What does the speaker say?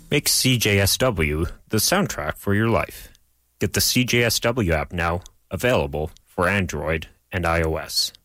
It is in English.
Make CJSW the soundtrack for your life. Get the CJSW app now, available for Android and iOS.